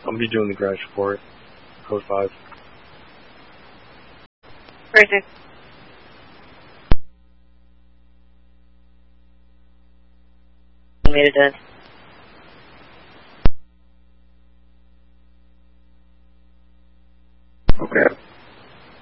I'll be doing the crash report. Code 5. Roger. Made it done. Okay.